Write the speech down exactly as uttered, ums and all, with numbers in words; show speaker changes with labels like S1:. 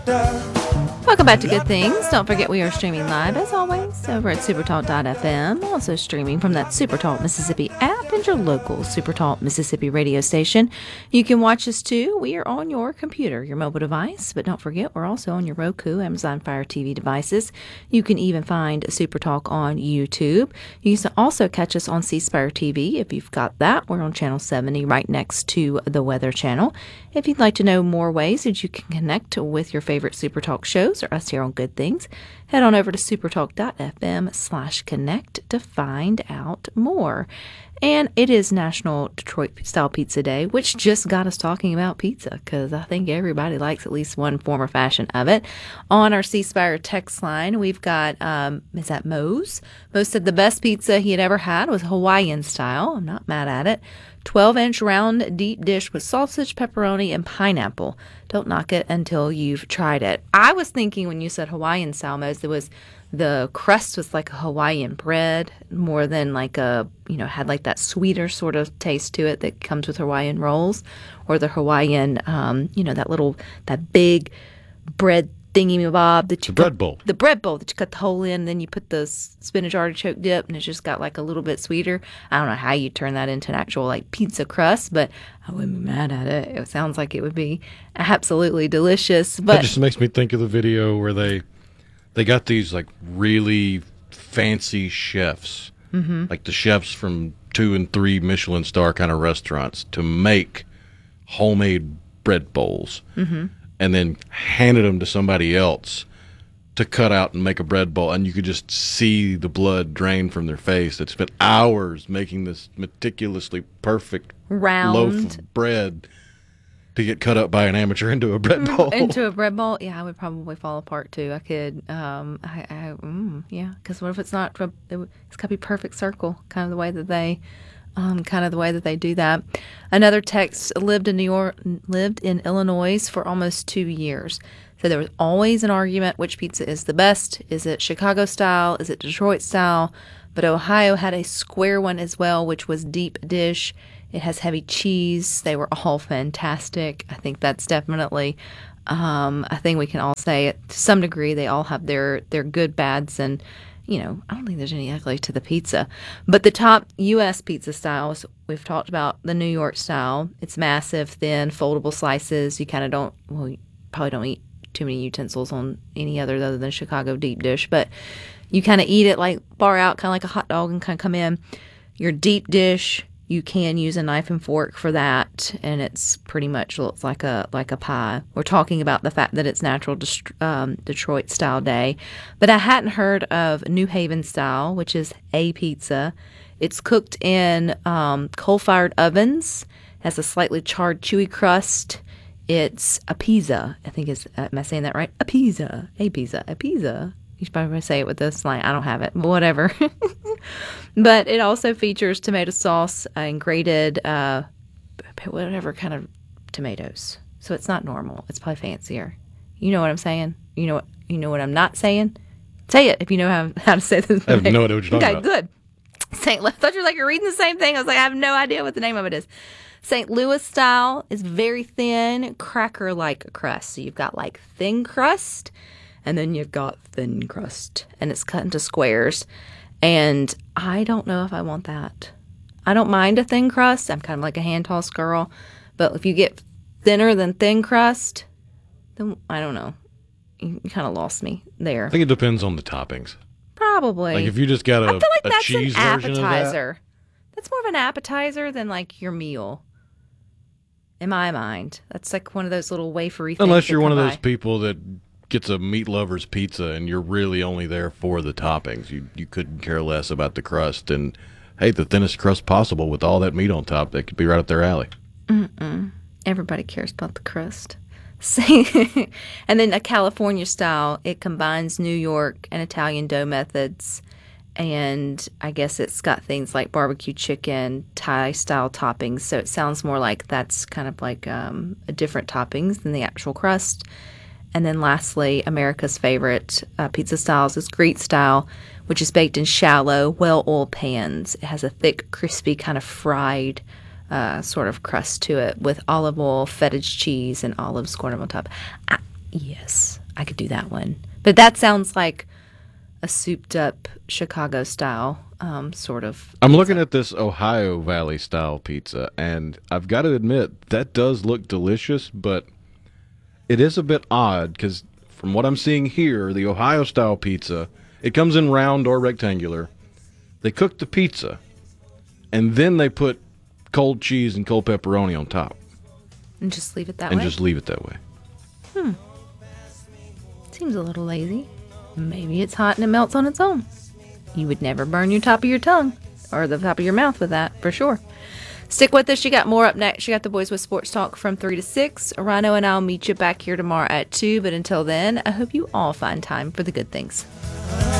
S1: Welcome back to Good Things. Don't forget we are streaming live, as always, over at supertalk dot f m. Also streaming from that Supertalk Mississippi app and your local Supertalk Mississippi radio station. You can watch us, too. We are on your computer, your mobile device. But don't forget, we're also on your Roku, Amazon Fire T V devices. You can even find Supertalk on YouTube. You can also catch us on C Spire T V if you've got that. We're on Channel seventy, right next to the Weather Channel. If you'd like to know more ways that you can connect with your favorite Supertalk shows or us here on Good Things, head on over to supertalk dot f m slash connect to find out more. And it is National Detroit Style Pizza Day, which just got us talking about pizza because I think everybody likes at least one form or fashion of it. On our C Spire text line, we've got, um, is that Mose? Mose said the best pizza he had ever had was Hawaiian style. I'm not mad at it. twelve-inch round deep dish with sausage, pepperoni, and pineapple. Don't knock it until you've tried it. I was thinking when you said Hawaiian style, Mose, it was the crust was like a Hawaiian bread more than like a, you know, had like that sweeter sort of taste to it that comes with Hawaiian rolls, or the Hawaiian, um, you know, that little, that big bread thingy-mabob that you
S2: the
S1: cut,
S2: bread bowl.
S1: The bread bowl that you cut the hole in, and then you put the spinach artichoke dip, and it's just got like a little bit sweeter. I don't know how you turn that into an actual like pizza crust, but I wouldn't be mad at it. It sounds like it would be absolutely delicious. But
S2: that just makes me think of the video where they they got these like really fancy chefs, mm-hmm. like the chefs from two and three Michelin star kind of restaurants, to make homemade bread bowls. Mm-hmm. And then handed them to somebody else to cut out and make a bread bowl. And you could just see the blood drain from their face. They spent hours making this meticulously perfect
S1: round
S2: loaf of bread to get cut up by an amateur into a bread bowl.
S1: Into a bread bowl? Yeah, I would probably fall apart too. I could, um, I, I mm, yeah, because what if it's not, it's got to be perfect circle, kind of the way that they... Um, kind of the way that they do that. Another text lived in New York, lived in Illinois for almost two years. So there was always an argument which pizza is the best. Is it Chicago style? Is it Detroit style? But Ohio had a square one as well, which was deep dish. It has heavy cheese. They were all fantastic. I think that's definitely um, a thing we can all say. To some degree, they all have their, their good, bads, and you know, I don't think there's any ugly to the pizza. But the top U S pizza styles, we've talked about the New York style. It's massive, thin, foldable slices. You kind of don't, well, you probably don't eat too many utensils on any other other than Chicago deep dish. But you kind of eat it like bar out, kind of like a hot dog, and kind of come in. Your deep dish, you can use a knife and fork for that, and it's pretty much looks like a like a pie. We're talking about the fact that it's Natural um, Detroit style day, but I hadn't heard of New Haven style, which is a pizza. It's cooked in um, coal-fired ovens, has a slightly charred, chewy crust. It's a pizza. I think is am I saying that right? A pizza, a pizza, a pizza. You should probably say it with this slang. I don't have it, but whatever. But it also features tomato sauce and grated uh, whatever kind of tomatoes. So it's not normal. It's probably fancier. You know what I'm saying? You know what? You know what I'm not saying? Say it if you know how, how to say this.
S2: I have no idea what you're talking
S1: okay,
S2: about.
S1: Okay, good. Saint Louis. I thought you were like you're reading the same thing. I was like, I have no idea what the name of it is. Saint Louis style is very thin, cracker-like crust. So you've got like thin crust, and then you've got thin crust, and it's cut into squares. And I don't know if I want that. I don't mind a thin crust. I'm kind of like a hand-tossed girl. But if you get thinner than thin crust, then I don't know. You kind of lost me there.
S2: I think it depends on the toppings.
S1: Probably.
S2: Like if you just got a,
S1: I feel like
S2: a
S1: that's
S2: cheese
S1: an
S2: version of that.
S1: appetizer. That's more of an appetizer than like your meal. In my mind. That's like one of those little wafery things.
S2: Unless you're one of
S1: by.
S2: those people that gets a meat lover's pizza and you're really only there for the toppings. You you couldn't care less about the crust. And, hey, the thinnest crust possible with all that meat on top, that could be right up their alley.
S1: Mm-mm. Everybody cares about the crust. And then a California style, it combines New York and Italian dough methods. And I guess it's got things like barbecue chicken, Thai-style toppings. So it sounds more like that's kind of like um, a different toppings than the actual crust. And then lastly, America's favorite uh, pizza styles is Greek style, which is baked in shallow, well-oiled pans. It has a thick, crispy, kind of fried uh, sort of crust to it with olive oil, feta cheese, and olives scored on top. Ah, yes. I could do that one. But that sounds like a souped up Chicago style um, sort of.
S2: I'm looking at this Ohio Valley style pizza, and I've got to admit that does look delicious, but it is a bit odd because from what I'm seeing here, the Ohio style pizza, it comes in round or rectangular. They cook the pizza, and then they put cold cheese and cold pepperoni on top.
S1: And just leave it that
S2: and
S1: way?
S2: And just leave it that way.
S1: Hmm. Seems a little lazy. Maybe it's hot and it melts on its own. You would never burn your top of your tongue or the top of your mouth with that, for sure. Stick with us. You got more up next. You got the Boys with Sports Talk from three to six. Rhino and I'll meet you back here tomorrow at two. But until then, I hope you all find time for the good things.